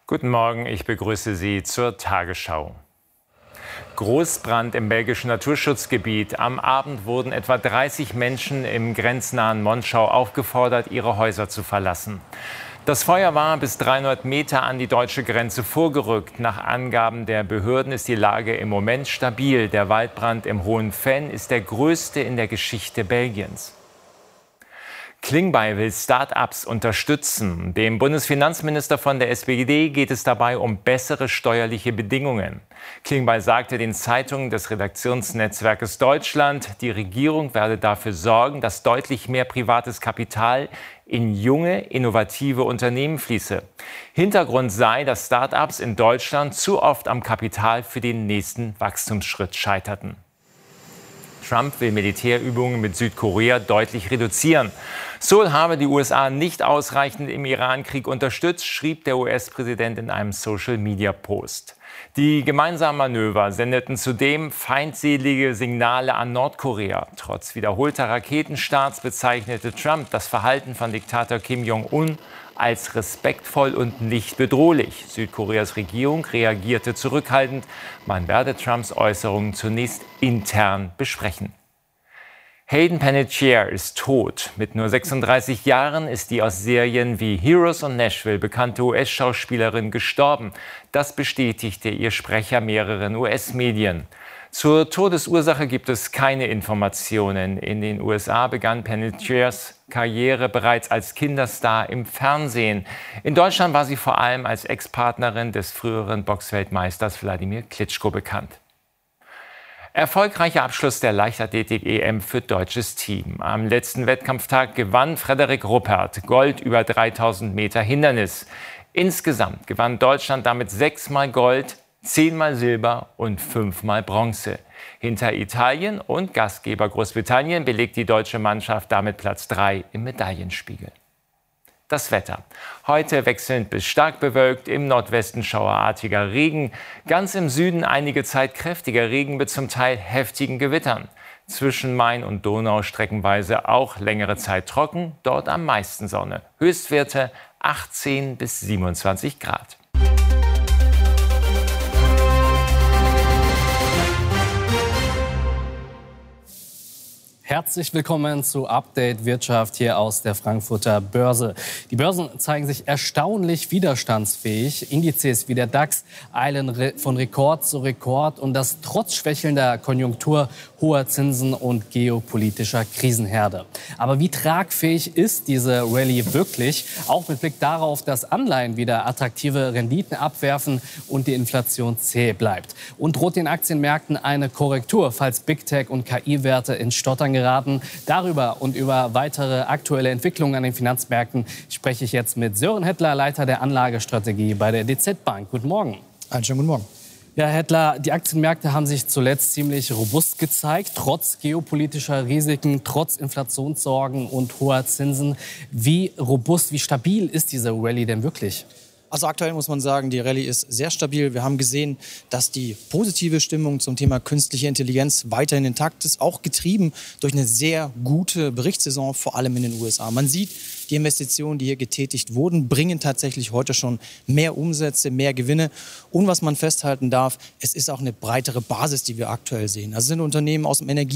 Guten Morgen, ich begrüße Sie zur Tagesschau. Großbrand im belgischen Naturschutzgebiet. Am Abend wurden etwa 30 Menschen im grenznahen Monschau aufgefordert, ihre Häuser zu verlassen. Das Feuer war bis 300 Meter an die deutsche Grenze vorgerückt. Nach Angaben der Behörden ist die Lage im Moment stabil. Der Waldbrand im Hohen Venn ist der größte in der Geschichte Belgiens. Klingbeil will Start-ups unterstützen. Dem Bundesfinanzminister von der SPD geht es dabei um bessere steuerliche Bedingungen. Klingbeil sagte den Zeitungen des Redaktionsnetzwerkes Deutschland, die Regierung werde dafür sorgen, dass deutlich mehr privates Kapital in junge, innovative Unternehmen fließe. Hintergrund sei, dass Start-ups in Deutschland zu oft am Kapital für den nächsten Wachstumsschritt scheiterten. Trump will Militärübungen mit Südkorea deutlich reduzieren. Seoul habe die USA nicht ausreichend im Iran-Krieg unterstützt, schrieb der US-Präsident in einem Social-Media-Post. Die gemeinsamen Manöver sendeten zudem feindselige Signale an Nordkorea. Trotz wiederholter Raketenstarts bezeichnete Trump das Verhalten von Diktator Kim Jong-un als respektvoll und nicht bedrohlich. Südkoreas Regierung reagierte zurückhaltend. Man werde Trumps Äußerungen zunächst intern besprechen. Hayden Panettiere ist tot. Mit nur 36 Jahren ist die aus Serien wie Heroes und Nashville bekannte US-Schauspielerin gestorben. Das bestätigte ihr Sprecher mehreren US-Medien. Zur Todesursache gibt es keine Informationen. In den USA begann Panettieres Karriere bereits als Kinderstar im Fernsehen. In Deutschland war sie vor allem als Ex-Partnerin des früheren Boxweltmeisters Wladimir Klitschko bekannt. Erfolgreicher Abschluss der Leichtathletik-EM für deutsches Team. Am letzten Wettkampftag gewann Frederik Ruppert Gold über 3000 Meter Hindernis. Insgesamt gewann Deutschland damit 6-mal Gold, 10-mal Silber und 5-mal Bronze. Hinter Italien und Gastgeber Großbritannien belegt die deutsche Mannschaft damit Platz 3 im Medaillenspiegel. Das Wetter. Heute wechselnd bis stark bewölkt, im Nordwesten schauerartiger Regen. Ganz im Süden einige Zeit kräftiger Regen mit zum Teil heftigen Gewittern. Zwischen Main und Donau streckenweise auch längere Zeit trocken, dort am meisten Sonne. Höchstwerte 18 bis 27 Grad. Herzlich willkommen zu Update Wirtschaft hier aus der Frankfurter Börse. Die Börsen zeigen sich erstaunlich widerstandsfähig. Indizes wie der DAX eilen von Rekord zu Rekord und das trotz schwächelnder Konjunktur, hoher Zinsen und geopolitischer Krisenherde. Aber wie tragfähig ist diese Rallye wirklich? Auch mit Blick darauf, dass Anleihen wieder attraktive Renditen abwerfen und die Inflation zäh bleibt. Und droht den Aktienmärkten eine Korrektur, falls Big Tech und KI-Werte ins Stottern geraten. Darüber und über weitere aktuelle Entwicklungen an den Finanzmärkten spreche ich jetzt mit Sören Hettler, Leiter der Anlagestrategie bei der DZ Bank. Guten Morgen. Einen schönen guten Morgen. Ja, Herr Hettler, die Aktienmärkte haben sich zuletzt ziemlich robust gezeigt, trotz geopolitischer Risiken, trotz Inflationssorgen und hoher Zinsen. Wie robust, wie stabil ist diese Rallye denn wirklich? Also aktuell muss man sagen, die Rallye ist sehr stabil. Wir haben gesehen, dass die positive Stimmung zum Thema künstliche Intelligenz weiterhin intakt ist, auch getrieben durch eine sehr gute Berichtssaison, vor allem in den USA. Man sieht, die Investitionen, die hier getätigt wurden, bringen tatsächlich heute schon mehr Umsätze, mehr Gewinne. Und was man festhalten darf, es ist auch eine breitere Basis, die wir aktuell sehen. Also sind Unternehmen aus dem Energie